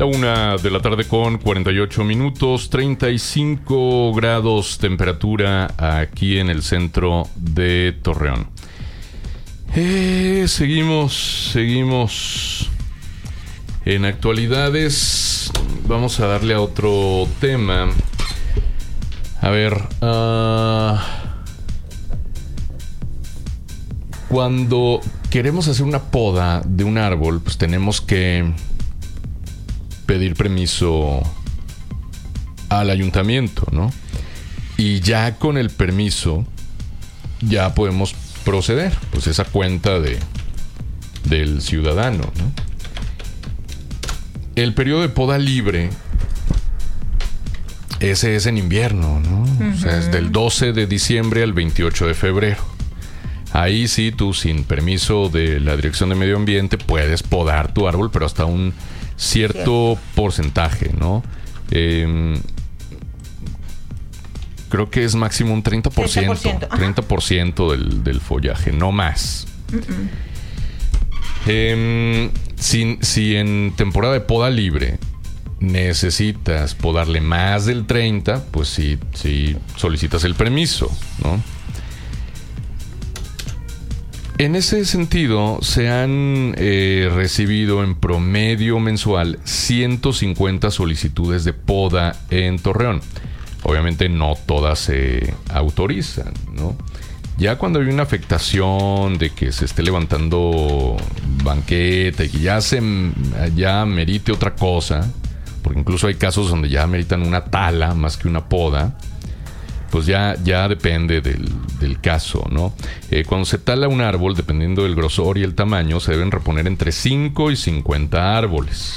La 1:00 con 48 minutos, 35 grados temperatura aquí en el centro de Torreón. Seguimos en actualidades. Vamos a darle a otro tema. A ver, cuando queremos hacer una poda de un árbol, pues tenemos que pedir permiso al ayuntamiento, ¿no? Y ya con el permiso ya podemos proceder, pues esa cuenta del ciudadano, ¿no? El periodo de poda libre, ese es en invierno, ¿no? O sea, es del 12 de diciembre al 28 de febrero. Ahí sí, tú sin permiso de la Dirección de Medio Ambiente puedes podar tu árbol, pero hasta un cierto porcentaje, ¿no? Creo que es máximo un 30%. 30% del follaje, no más. Si en temporada de poda libre necesitas podarle más del 30%, pues sí solicitas el permiso, ¿no? En ese sentido, se han recibido en promedio mensual 150 solicitudes de poda en Torreón. Obviamente no todas se autorizan, ¿no? Ya cuando hay una afectación de que se esté levantando banqueta y que ya merite otra cosa, porque incluso hay casos donde ya meritan una tala más que una poda, pues ya depende del caso, ¿no? Cuando se tala un árbol, dependiendo del grosor y el tamaño, se deben reponer entre 5 y 50 árboles.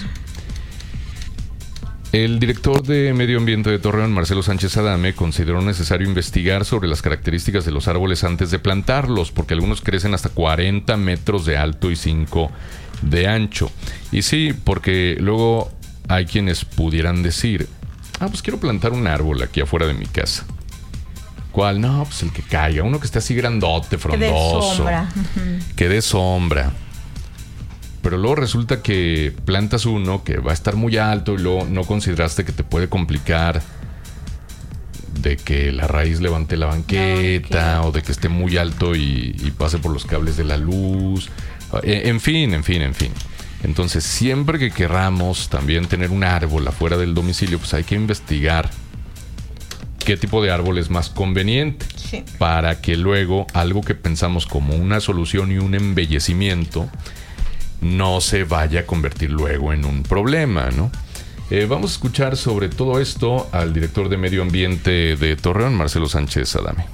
El director de Medio Ambiente de Torreón, Marcelo Sánchez Adame, consideró necesario investigar sobre las características de los árboles antes de plantarlos, porque algunos crecen hasta 40 metros de alto y 5 de ancho. Y sí, porque luego hay quienes pudieran decir, pues quiero plantar un árbol aquí afuera de mi casa. ¿Cuál? No, pues el que caiga, uno que esté así grandote, frondoso, que dé sombra. Pero luego resulta que plantas uno que va a estar muy alto y luego no consideraste que te puede complicar de que la raíz levante la banqueta, o de que esté muy alto y pase por los cables de la luz. En fin. Entonces, siempre que querramos también tener un árbol afuera del domicilio, pues hay que investigar qué tipo de árbol es más conveniente, para que luego algo que pensamos como una solución y un embellecimiento no se vaya a convertir luego en un problema, ¿no? Vamos a escuchar sobre todo esto al director de Medio Ambiente de Torreón, Marcelo Sánchez Adame.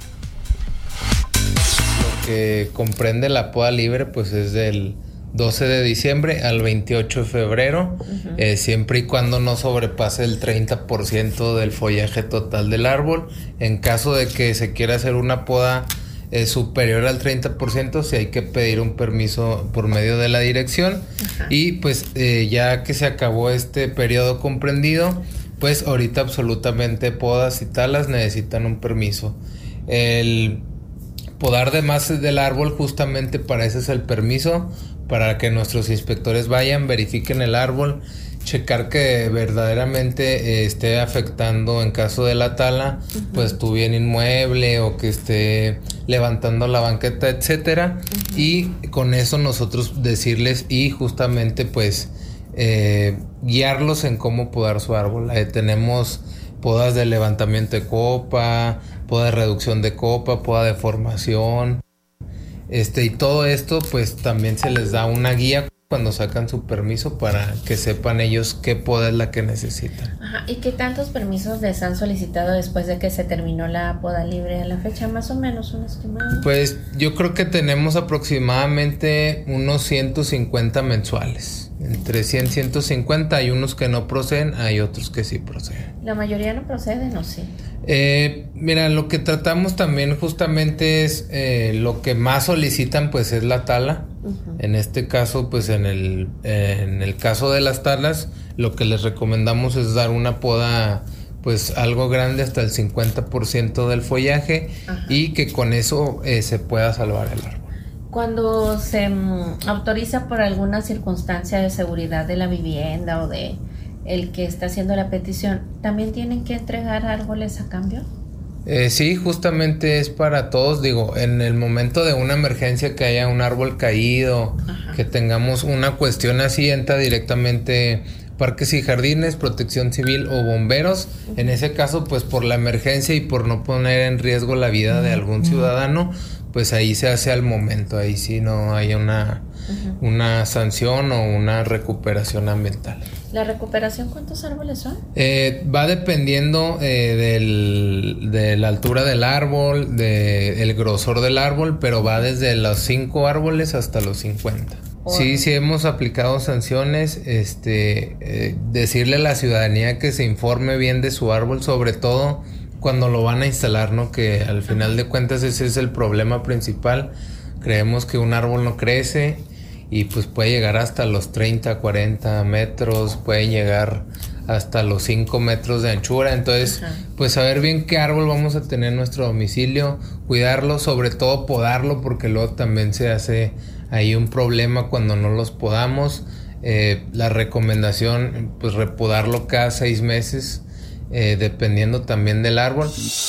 Lo que comprende la poda libre, pues es del 12 de diciembre al 28 de febrero, siempre y cuando no sobrepase el 30% del follaje total del árbol. En caso de que se quiera hacer una poda superior al 30%, sí hay que pedir un permiso por medio de la dirección. Y pues ya que se acabó este periodo comprendido, pues ahorita absolutamente podas y talas necesitan un permiso. El podar de más del árbol, justamente para eso es el permiso, para que nuestros inspectores vayan, verifiquen el árbol, checar que verdaderamente esté afectando, en caso de la tala, pues tu bien inmueble, o que esté levantando la banqueta, etcétera. Y con eso nosotros decirles y justamente pues guiarlos en cómo podar su árbol. Tenemos podas de levantamiento de copa, poda de reducción de copa, poda de formación. Y todo esto pues también se les da una guía cuando sacan su permiso, para que sepan ellos qué poda es la que necesitan. ¿Y qué tantos permisos les han solicitado después de que se terminó la poda libre a la fecha? Más o menos, un estimado. Pues yo creo que tenemos aproximadamente unos 150 mensuales. Entre 100 y 150, hay unos que no proceden, hay otros que sí proceden. ¿La mayoría no proceden o sí? Mira, lo que tratamos también justamente es lo que más solicitan, pues es la tala. En este caso, pues en el caso de las talas, lo que les recomendamos es dar una poda pues algo grande, hasta el 50% del follaje. Y que con eso se pueda salvar el árbol. Cuando se autoriza por alguna circunstancia de seguridad de la vivienda o de el que está haciendo la petición, ¿también tienen que entregar árboles a cambio? Sí, justamente es para todos. Digo, en el momento de una emergencia, que haya un árbol caído, que tengamos una cuestión así, entra directamente Parques y Jardines, Protección Civil o Bomberos. En ese caso, pues por la emergencia y por no poner en riesgo la vida de algún ciudadano, pues ahí se hace al momento. Ahí sí no hay una sanción o una recuperación ambiental. ¿La recuperación cuántos árboles son? Va dependiendo de la altura del árbol, del grosor del árbol, pero va desde los 5 árboles hasta los 50. Sí hemos aplicado sanciones. Decirle a la ciudadanía que se informe bien de su árbol, sobre todo cuando lo van a instalar, ¿no? Que al final de cuentas ese es el problema principal. Creemos que un árbol no crece y pues puede llegar hasta los 30, 40 metros, puede llegar hasta los 5 metros de anchura. Entonces, pues saber bien qué árbol vamos a tener en nuestro domicilio, cuidarlo, sobre todo podarlo, porque luego también se hace ahí un problema cuando no los podamos. La recomendación, pues repodarlo cada 6 meses, dependiendo también del árbol.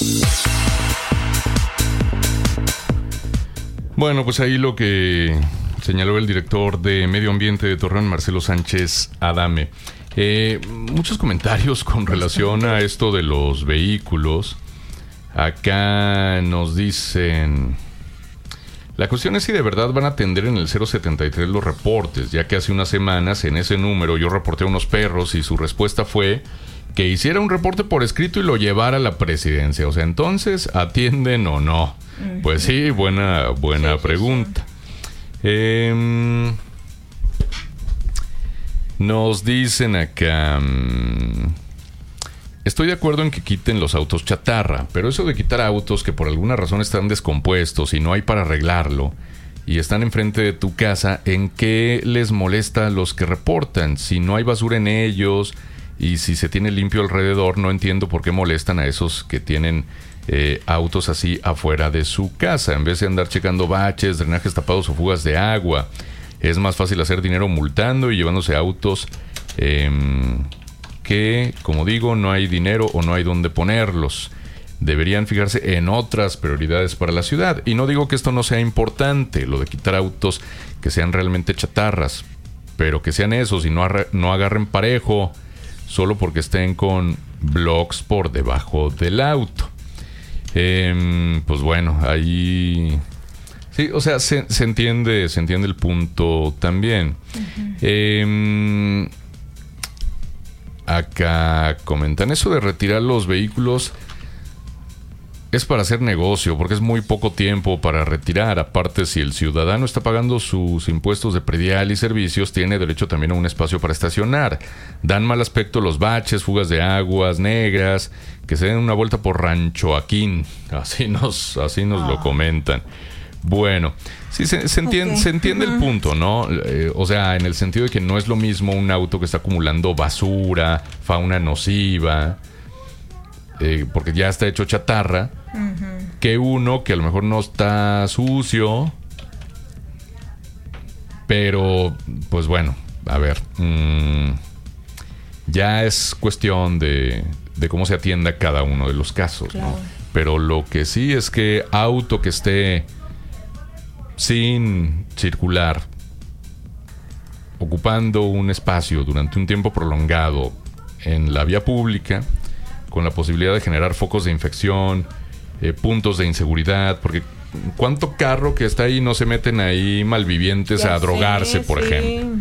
Bueno, pues ahí lo que señaló el director de Medio Ambiente de Torreón, Marcelo Sánchez Adame. Muchos comentarios con relación a esto de los vehículos. Acá nos dicen: la cuestión es si de verdad van a atender en el 073 los reportes, ya que hace unas semanas en ese número yo reporté a unos perros y su respuesta fue que hiciera un reporte por escrito y lo llevara a la presidencia. O sea, entonces, ¿atienden o no? Pues sí, buena pregunta. Nos dicen acá: estoy de acuerdo en que quiten los autos chatarra, pero eso de quitar autos que por alguna razón están descompuestos y no hay para arreglarlo y están enfrente de tu casa, ¿en qué les molesta a los que reportan? Si no hay basura en ellos y si se tiene limpio alrededor, no entiendo por qué molestan a esos que tienen autos así afuera de su casa, en vez de andar checando baches, drenajes tapados o fugas de agua. Es más fácil hacer dinero multando y llevándose autos que, como digo, no hay dinero o no hay dónde ponerlos. Deberían fijarse en otras prioridades para la ciudad. Y no digo que esto no sea importante, lo de quitar autos que sean realmente chatarras, pero que sean esos y no agarren parejo solo porque estén con blocks por debajo del auto. Pues bueno, ahí sí, o sea, se entiende el punto también. Acá comentan: eso de retirar los vehículos es para hacer negocio, porque es muy poco tiempo para retirar. Aparte, si el ciudadano está pagando sus impuestos de predial y servicios, tiene derecho también a un espacio para estacionar. Dan mal aspecto los baches, fugas de aguas negras, que se den una vuelta por Rancho Aquín. Así nos lo comentan. Bueno, sí, se entiende el punto, ¿no? O sea, en el sentido de que no es lo mismo un auto que está acumulando basura, fauna nociva, porque ya está hecho chatarra, que uno que a lo mejor no está sucio, pero, pues bueno, a ver, ya es cuestión de cómo se atienda cada uno de los casos, claro, ¿no? Pero lo que sí es que auto que esté sin circular, ocupando un espacio durante un tiempo prolongado en la vía pública, con la posibilidad de generar focos de infección, puntos de inseguridad, porque ¿cuánto carro que está ahí no se meten ahí malvivientes a drogarse, por ejemplo?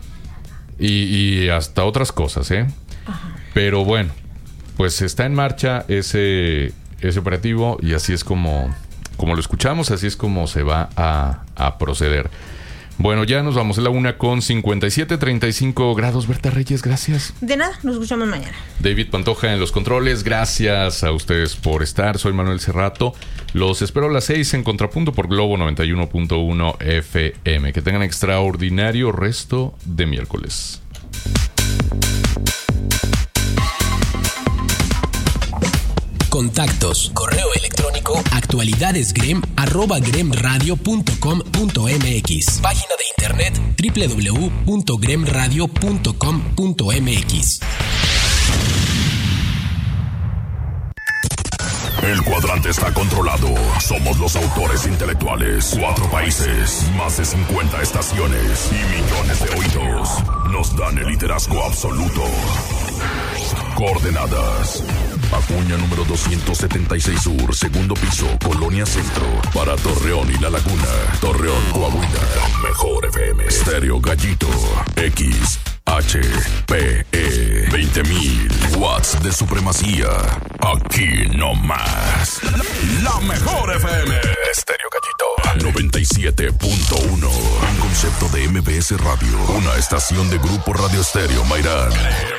Y hasta otras cosas, Ajá. Pero bueno, pues está en marcha ese operativo y así es como lo escuchamos, así es como se va a proceder. Bueno, ya nos vamos, es la 1:57, 35 grados. Berta Reyes, gracias. De nada, nos escuchamos mañana. David Pantoja en los controles, gracias a ustedes por estar. Soy Manuel Cerrato. Los espero a las 6 en Contrapunto por Globo 91.1 FM. Que tengan extraordinario resto de miércoles. Contactos, correo electrónico, actualidadesgrem@gremradio.com.mx. Página de internet www.gremradio.com.mx. El cuadrante está controlado. Somos los autores intelectuales. 4 países, más de 50 estaciones y millones de oídos. Nos dan el liderazgo absoluto. Coordenadas: Acuña número 276 Sur, segundo piso, Colonia Centro. Para Torreón y La Laguna. Torreón, Coahuila. La mejor FM. Estéreo Gallito. XHPE. 20.000 watts de supremacía. Aquí no más. La mejor FM. Estéreo Gallito. 97.1. Un concepto de MBS Radio. Una estación de Grupo Radio Estéreo Mairán.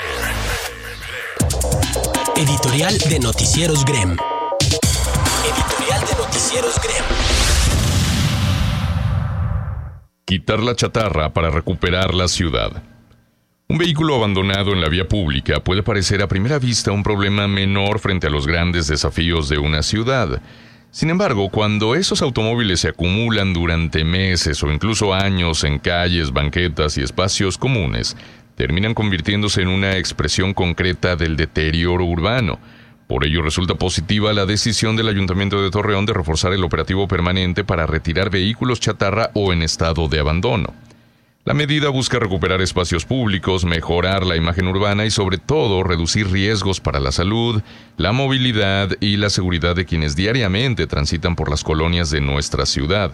Editorial de Noticieros Grem. Editorial de Noticieros Grem. Quitar la chatarra para recuperar la ciudad. Un vehículo abandonado en la vía pública puede parecer a primera vista un problema menor frente a los grandes desafíos de una ciudad. Sin embargo, cuando esos automóviles se acumulan durante meses o incluso años en calles, banquetas y espacios comunes, terminan convirtiéndose en una expresión concreta del deterioro urbano. Por ello resulta positiva la decisión del Ayuntamiento de Torreón de reforzar el operativo permanente para retirar vehículos chatarra o en estado de abandono. La medida busca recuperar espacios públicos, mejorar la imagen urbana y sobre todo reducir riesgos para la salud, la movilidad y la seguridad de quienes diariamente transitan por las colonias de nuestra ciudad.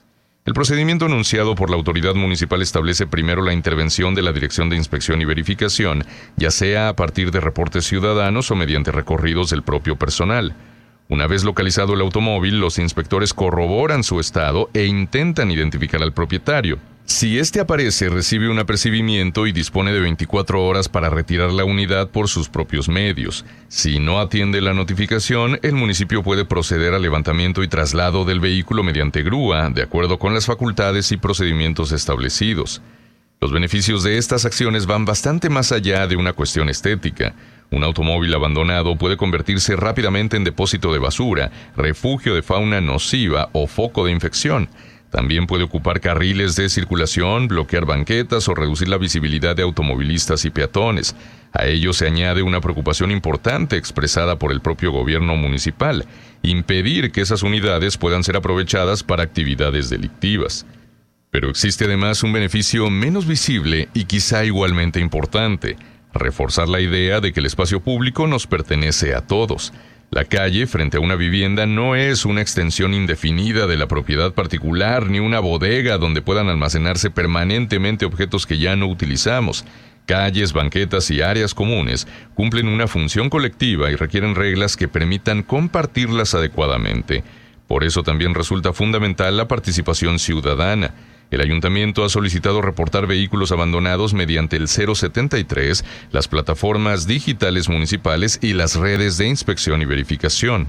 El procedimiento anunciado por la autoridad municipal establece primero la intervención de la Dirección de Inspección y Verificación, ya sea a partir de reportes ciudadanos o mediante recorridos del propio personal. Una vez localizado el automóvil, los inspectores corroboran su estado e intentan identificar al propietario. Si este aparece, recibe un apercibimiento y dispone de 24 horas para retirar la unidad por sus propios medios. Si no atiende la notificación, el municipio puede proceder al levantamiento y traslado del vehículo mediante grúa, de acuerdo con las facultades y procedimientos establecidos. Los beneficios de estas acciones van bastante más allá de una cuestión estética. Un automóvil abandonado puede convertirse rápidamente en depósito de basura, refugio de fauna nociva o foco de infección. También puede ocupar carriles de circulación, bloquear banquetas o reducir la visibilidad de automovilistas y peatones. A ello se añade una preocupación importante expresada por el propio gobierno municipal: impedir que esas unidades puedan ser aprovechadas para actividades delictivas. Pero existe además un beneficio menos visible y quizá igualmente importante: reforzar la idea de que el espacio público nos pertenece a todos. La calle frente a una vivienda no es una extensión indefinida de la propiedad particular ni una bodega donde puedan almacenarse permanentemente objetos que ya no utilizamos. Calles, banquetas y áreas comunes cumplen una función colectiva y requieren reglas que permitan compartirlas adecuadamente. Por eso también resulta fundamental la participación ciudadana. El ayuntamiento ha solicitado reportar vehículos abandonados mediante el 073, las plataformas digitales municipales y las redes de inspección y verificación.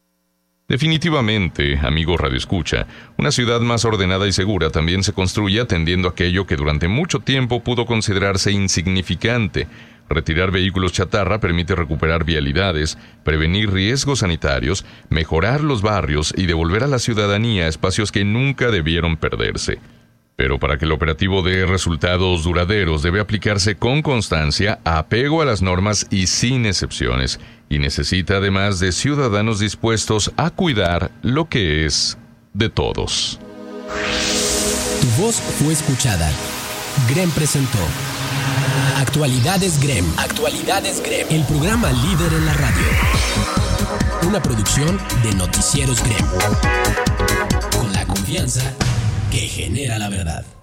Definitivamente, amigo Radio Escucha, una ciudad más ordenada y segura también se construye atendiendo aquello que durante mucho tiempo pudo considerarse insignificante. Retirar vehículos chatarra permite recuperar vialidades, prevenir riesgos sanitarios, mejorar los barrios y devolver a la ciudadanía espacios que nunca debieron perderse. Pero para que el operativo dé resultados duraderos debe aplicarse con constancia, apego a las normas y sin excepciones, y necesita además de ciudadanos dispuestos a cuidar lo que es de todos. Tu voz fue escuchada. Grem presentó Actualidades Grem. Actualidades Grem. El programa líder en la radio. Una producción de Noticieros Grem. Con la confianza que genera la verdad.